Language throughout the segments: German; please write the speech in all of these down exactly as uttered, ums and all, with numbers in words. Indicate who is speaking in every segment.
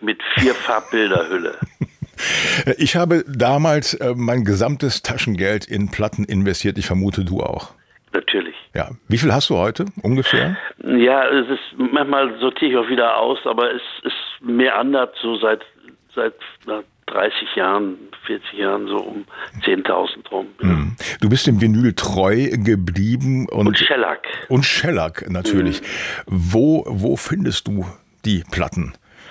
Speaker 1: mit vier Farbbilderhülle.
Speaker 2: Ich habe damals äh, mein gesamtes Taschengeld in Platten investiert. Ich vermute, du auch.
Speaker 1: Natürlich.
Speaker 2: Ja. Wie viel hast du heute ungefähr?
Speaker 1: Ja, es ist manchmal sortiere ich auch wieder aus, aber es ist mehr anders so seit seit na, dreißig Jahren, vierzig Jahren so um zehntausend rum. Ja.
Speaker 2: Hm. Du bist dem Vinyl treu geblieben und
Speaker 1: Und Shellac.
Speaker 2: Und Shellac natürlich. Mhm. Wo wo findest du die Platten?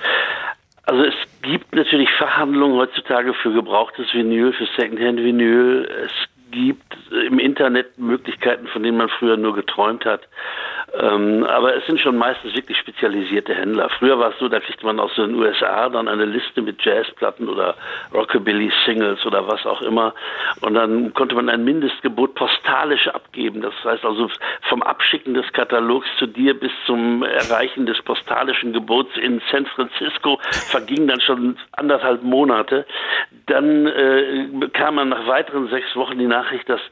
Speaker 1: Also es gibt natürlich Fachhandlungen heutzutage für gebrauchtes Vinyl, für Secondhand-Vinyl. Es gibt im Internet Möglichkeiten, von denen man früher nur geträumt hat. Ähm, aber es sind schon meistens wirklich spezialisierte Händler. Früher war es so, da kriegte man aus den U S A dann eine Liste mit Jazzplatten oder Rockabilly-Singles oder was auch immer. Und dann konnte man ein Mindestgebot postalisch abgeben. Das heißt also vom Abschicken des Katalogs zu dir bis zum Erreichen des postalischen Gebots in San Francisco vergingen dann schon anderthalb Monate. Dann äh, bekam man nach weiteren sechs Wochen die Nachricht, dass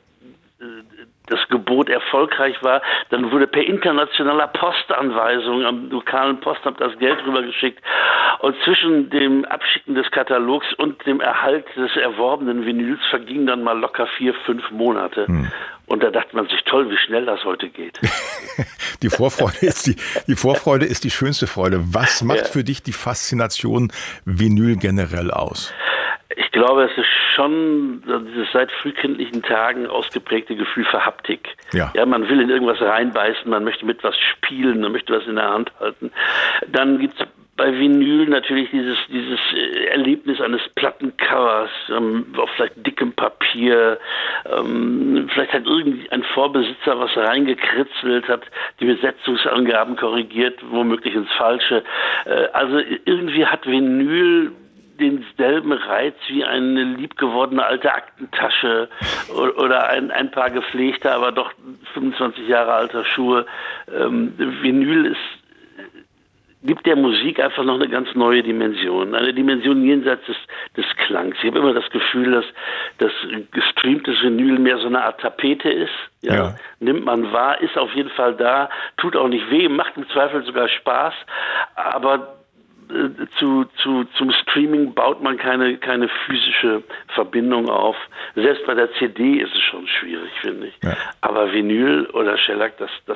Speaker 1: das Gebot erfolgreich war. Dann wurde per internationaler Postanweisung am lokalen Postamt das Geld rübergeschickt. Und zwischen dem Abschicken des Katalogs und dem Erhalt des erworbenen Vinyls vergingen dann mal locker vier, fünf Monate. Hm. Und da dachte man sich, toll, wie schnell das heute geht.
Speaker 2: Die Vorfreude ist die, die Vorfreude ist die schönste Freude. Was macht ja. für dich die Faszination Vinyl generell aus?
Speaker 1: Ich glaube, es ist schon dieses seit frühkindlichen Tagen ausgeprägte Gefühl für Haptik. Ja. ja, man will in irgendwas reinbeißen, man möchte mit was spielen, man möchte was in der Hand halten. Dann gibt's bei Vinyl natürlich dieses dieses Erlebnis eines Plattencovers ähm, auf vielleicht dickem Papier. Ähm, vielleicht hat irgendwie ein Vorbesitzer was reingekritzelt, hat die Besetzungsangaben korrigiert, womöglich ins Falsche. Äh, also irgendwie hat Vinyl denselben Reiz wie eine liebgewordene alte Aktentasche oder ein, ein paar gepflegte, aber doch fünfundzwanzig Jahre alter Schuhe. Ähm, Vinyl ist, gibt der Musik einfach noch eine ganz neue Dimension, eine Dimension jenseits des, des Klangs. Ich habe immer das Gefühl, dass das gestreamtes Vinyl mehr so eine Art Tapete ist. Ja, ja. Nimmt man wahr, ist auf jeden Fall da, tut auch nicht weh, macht im Zweifel sogar Spaß, aber Zu, zu, zum Streaming baut man keine, keine physische Verbindung auf. Selbst bei der C D ist es schon schwierig, finde ich. Ja. Aber Vinyl oder Shellac, das, das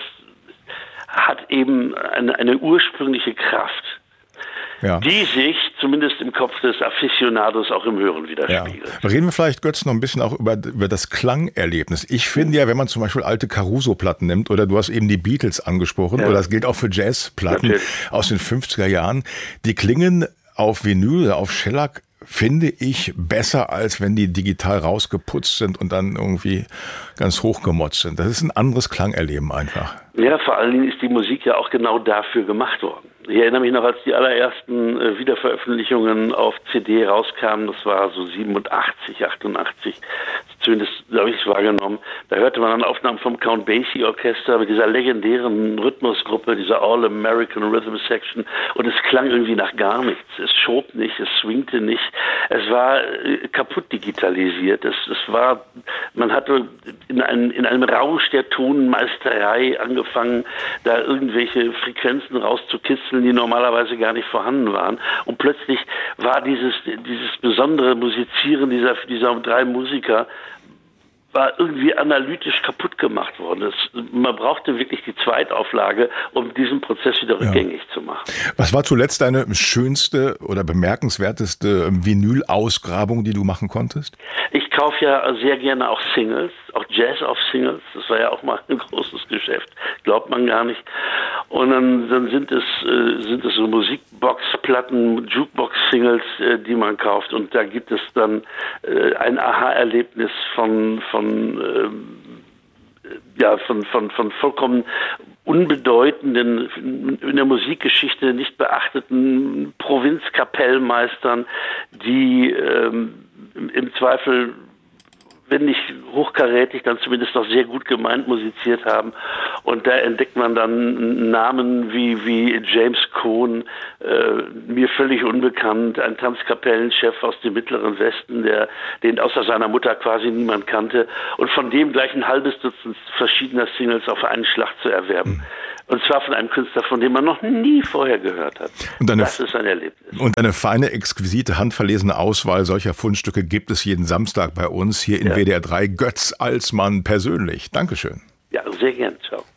Speaker 1: hat eben eine, eine ursprüngliche Kraft, ja. die sich zumindest im Kopf des Aficionados auch im Hören widerspiegelt.
Speaker 2: Ja. Reden wir vielleicht, Götz, noch ein bisschen auch über, über das Klangerlebnis. Ich finde ja, wenn man zum Beispiel alte Caruso-Platten nimmt, oder du hast eben die Beatles angesprochen, ja. oder das gilt auch für Jazzplatten Natürlich. aus den fünfziger Jahren, die klingen auf Vinyl oder auf Shellac, finde ich, besser, als wenn die digital rausgeputzt sind und dann irgendwie ganz hochgemotzt sind. Das ist ein anderes Klangerleben einfach.
Speaker 1: Ja, vor allen Dingen ist die Musik ja auch genau dafür gemacht worden. Ich erinnere mich noch, als die allerersten äh, Wiederveröffentlichungen auf C D rauskamen, das war so siebenundachtzig, achtundachtzig, zumindest habe ich es wahrgenommen, da hörte man dann Aufnahmen vom Count Basie Orchester mit dieser legendären Rhythmusgruppe, dieser All-American Rhythm Section, und es klang irgendwie nach gar nichts. Es schob nicht, es swingte nicht, es war äh, kaputt digitalisiert. Es, es war, man hatte in, ein, in einem Rausch der Tonmeisterei angefangen, da irgendwelche Frequenzen rauszukitzeln, die normalerweise gar nicht vorhanden waren. Und plötzlich war dieses, dieses besondere Musizieren dieser, dieser drei Musiker war irgendwie analytisch kaputt gemacht worden. Das, man brauchte wirklich die Zweitauflage, um diesen Prozess wieder rückgängig ja. zu machen.
Speaker 2: Was war zuletzt deine schönste oder bemerkenswerteste Vinyl-Ausgrabung, die du machen konntest?
Speaker 1: Ich kaufe ja sehr gerne auch Singles, auch Jazz auf Singles. Das war ja auch mal ein großes Geschäft, glaubt man gar nicht. Und dann, dann sind es äh, sind es so Musikbox-Platten, Jukebox-Singles, äh, die man kauft. Und da gibt es dann äh, ein Aha-Erlebnis von von äh, ja von von von vollkommen unbedeutenden, in der Musikgeschichte nicht beachteten Provinzkapellmeistern, die ähm, im Zweifel, wenn nicht hochkarätig, dann zumindest noch sehr gut gemeint musiziert haben. Und da entdeckt man dann Namen wie, wie James Cohn, äh, mir völlig unbekannt, ein Tanzkapellenchef aus dem Mittleren Westen, der, den außer seiner Mutter quasi niemand kannte, und von dem gleich ein halbes Dutzend verschiedener Singles auf einen Schlag zu erwerben. Und zwar von einem Künstler, von dem man noch nie vorher gehört hat.
Speaker 2: Und eine,
Speaker 1: das ist ein Erlebnis.
Speaker 2: Und eine feine, exquisite, handverlesene Auswahl solcher Fundstücke gibt es jeden Samstag bei uns hier in ja. W D R drei. Götz Alsmann persönlich. Dankeschön.
Speaker 1: Ja, sehr gern. Ciao.